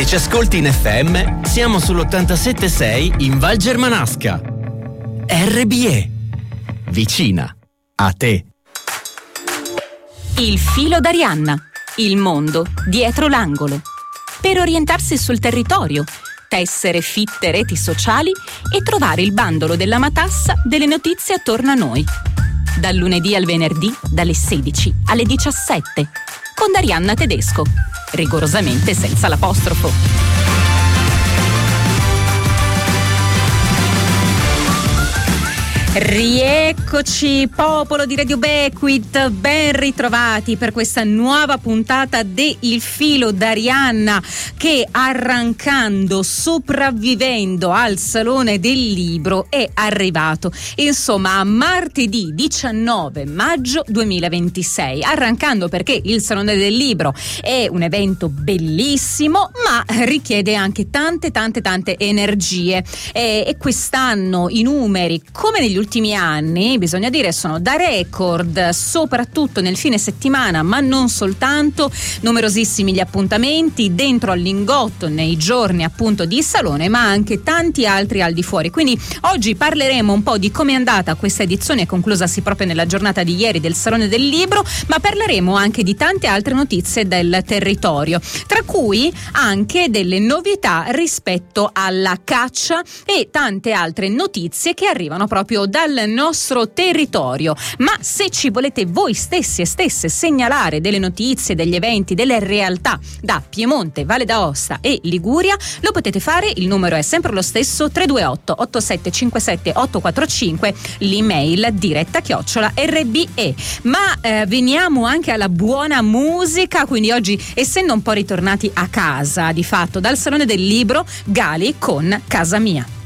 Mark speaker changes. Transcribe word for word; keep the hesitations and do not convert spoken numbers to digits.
Speaker 1: che ci ascolti in F M, siamo sull'ottantasette sei in Val Germanasca. R B E, vicina a te.
Speaker 2: Il filo d'Arianna, il mondo dietro l'angolo. Per orientarsi sul territorio, tessere fitte reti sociali e trovare il bandolo della matassa delle notizie attorno a noi. Dal lunedì al venerdì, dalle sedici alle diciassette, con Arianna Tedesco, rigorosamente senza l'apostrofo. Rieccoci, popolo di Radio Bequit, ben ritrovati per questa nuova puntata de Il filo d'Arianna, che arrancando, sopravvivendo al Salone del Libro è arrivato insomma a martedì diciannove maggio duemilaventisei, arrancando perché il Salone del Libro è un evento bellissimo ma richiede anche tante tante tante energie e, e quest'anno i numeri, come negli ultimi anni, bisogna dire, sono da record, soprattutto nel fine settimana, ma non soltanto. Numerosissimi gli appuntamenti dentro al Lingotto nei giorni appunto di Salone, ma anche tanti altri al di fuori. Quindi oggi parleremo un po' di come è andata questa edizione, conclusasi proprio nella giornata di ieri del Salone del Libro, ma parleremo anche di tante altre notizie del territorio, tra cui anche delle novità rispetto alla caccia e tante altre notizie che arrivano proprio dal nostro territorio. Ma se ci volete voi stessi e stesse segnalare delle notizie, degli eventi, delle realtà da Piemonte, Valle d'Aosta e Liguria, lo potete fare. Il numero è sempre lo stesso: tre due otto otto sette cinque sette otto quattro cinque, l'email diretta chiocciola R B E. Ma eh, veniamo anche alla buona musica, quindi oggi, essendo un po' ritornati a casa di fatto dal Salone del Libro, Gali con Casa Mia.